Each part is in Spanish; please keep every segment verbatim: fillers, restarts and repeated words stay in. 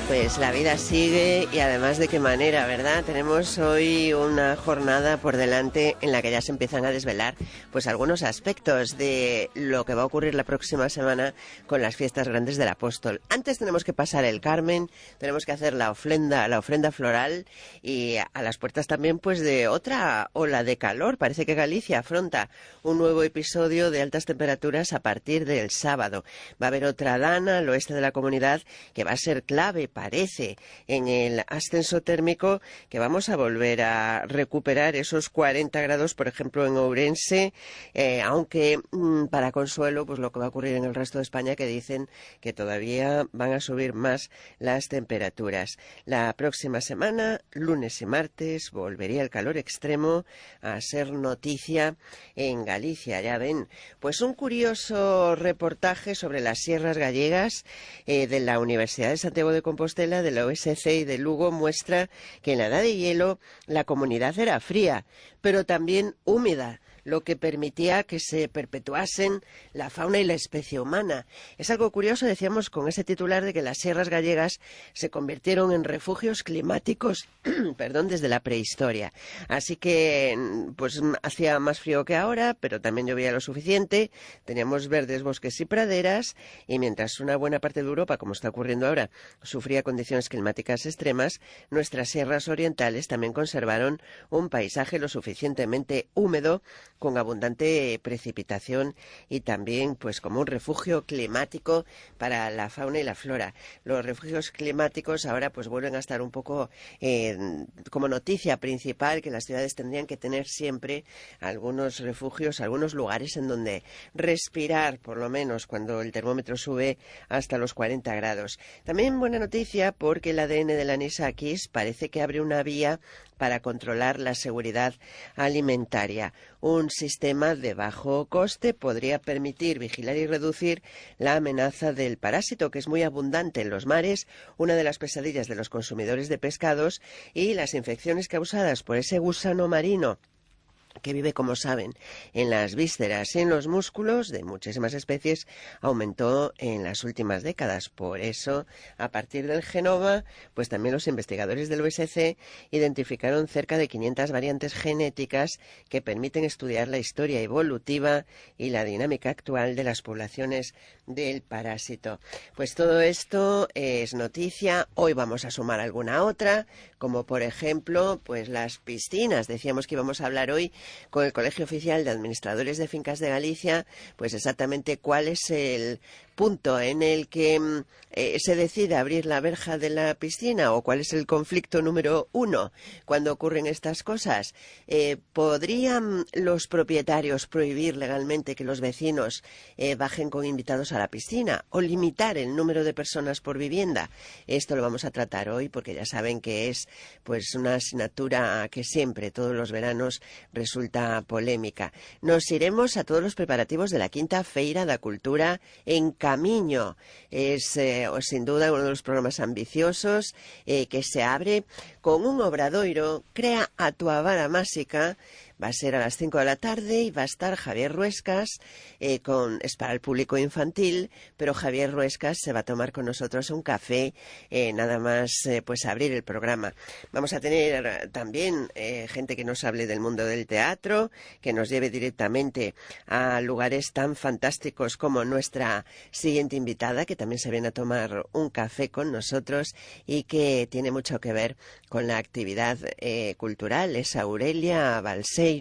Pues la vida sigue y además de qué manera, ¿verdad? Tenemos hoy una jornada por delante en la que ya se empiezan a desvelar pues algunos aspectos de lo que va a ocurrir la próxima semana con las fiestas grandes del Apóstol. Antes tenemos que pasar el Carmen, tenemos que hacer la ofrenda, la ofrenda floral y a las puertas también pues de otra ola de calor. Parece que Galicia afronta un nuevo episodio de altas temperaturas a partir del sábado. Va a haber otra dana al oeste de la comunidad que va a ser clave, parece, en el ascenso térmico, que vamos a volver a recuperar esos cuarenta grados, por ejemplo, en Ourense, eh, aunque mmm, para consuelo, pues lo que va a ocurrir en el resto de España, que dicen que todavía van a subir más las temperaturas. La próxima semana, lunes y martes, volvería el calor extremo a ser noticia en Galicia, ya ven. Pues un curioso reportaje sobre las sierras gallegas eh, de la Universidad de Santiago de Compostela, de la U S C y de Lugo muestra que en la edad de hielo la comunidad era fría, pero también húmeda, lo que permitía que se perpetuasen la fauna y la especie humana. Es algo curioso, decíamos, con ese titular de que las sierras gallegas se convirtieron en refugios climáticos perdón, desde la prehistoria. Así que pues hacía más frío que ahora, pero también llovía lo suficiente, teníamos verdes bosques y praderas, y mientras una buena parte de Europa, como está ocurriendo ahora, sufría condiciones climáticas extremas, nuestras sierras orientales también conservaron un paisaje lo suficientemente húmedo, con abundante precipitación y también pues como un refugio climático para la fauna y la flora. Los refugios climáticos ahora pues vuelven a estar un poco eh, como noticia principal, que las ciudades tendrían que tener siempre algunos refugios, algunos lugares en donde respirar, por lo menos cuando el termómetro sube hasta los cuarenta grados. También buena noticia porque el A D N del anisakis parece que abre una vía para controlar la seguridad alimentaria. Un sistema de bajo coste podría permitir vigilar y reducir la amenaza del parásito, que es muy abundante en los mares, una de las pesadillas de los consumidores de pescados, y las infecciones causadas por ese gusano marino que vive, como saben, en las vísceras y en los músculos de muchísimas especies, aumentó en las últimas décadas. Por eso, a partir del genoma, pues también los investigadores del U S C identificaron cerca de quinientas variantes genéticas que permiten estudiar la historia evolutiva y la dinámica actual de las poblaciones del parásito. Pues todo esto es noticia. Hoy vamos a sumar alguna otra, como por ejemplo, pues las piscinas. Decíamos que íbamos a hablar hoy con el Colegio Oficial de Administradores de Fincas de Galicia, pues exactamente cuál es el punto en el que eh, se decide abrir la verja de la piscina, o cuál es el conflicto número uno cuando ocurren estas cosas. Eh, ¿Podrían los propietarios prohibir legalmente que los vecinos eh, bajen con invitados a la piscina o limitar el número de personas por vivienda? Esto lo vamos a tratar hoy porque ya saben que es pues una asignatura que siempre, todos los veranos, resulta polémica. Nos iremos a todos los preparativos de la quinta Feira da Cultura en Camiño. Es eh, sin duda uno de los programas ambiciosos eh, que se abre con un obradoiro Crea a tua vara máxica. Va a ser a las cinco de la tarde y va a estar Javier Ruescas, eh, con, es para el público infantil, pero Javier Ruescas se va a tomar con nosotros un café, eh, nada más eh, pues abrir el programa. Vamos a tener también eh, gente que nos hable del mundo del teatro, que nos lleve directamente a lugares tan fantásticos como nuestra siguiente invitada, que también se viene a tomar un café con nosotros y que tiene mucho que ver con la actividad eh, cultural. Es Aurelia Balseiro,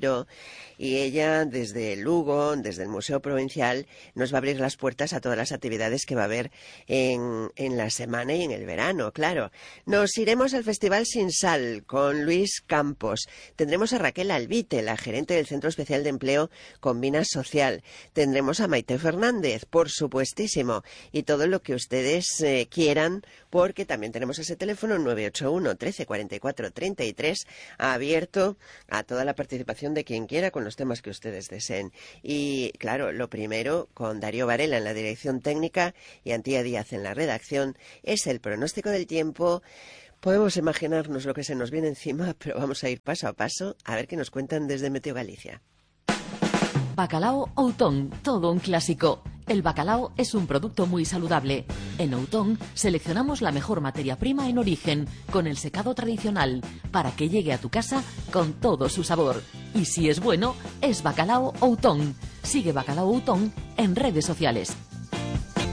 y ella desde Lugo, desde el Museo Provincial, nos va a abrir las puertas a todas las actividades que va a haber en, en la semana y en el verano, claro. Nos iremos al Festival Sin Sal con Luis Campos. Tendremos a Raquel Albite, la gerente del Centro Especial de Empleo Combina Social. Tendremos a Maite Fernández, por supuestísimo, y todo lo que ustedes eh, quieran, porque también tenemos ese teléfono nueve ocho uno, trece, cuarenta y cuatro, treinta y tres abierto a toda la participación de quien quiera con los temas que ustedes deseen. Y claro, lo primero, con Darío Varela en la dirección técnica y Antía Díaz en la redacción, es el pronóstico del tiempo. Podemos imaginarnos lo que se nos viene encima, pero vamos a ir paso a paso a ver qué nos cuentan desde Meteo Galicia. Bacalao Outón, todo un clásico. El bacalao es un producto muy saludable. En Outón seleccionamos la mejor materia prima en origen, con el secado tradicional, para que llegue a tu casa con todo su sabor. Y si es bueno, es Bacalao Outón. Sigue Bacalao Outón en redes sociales.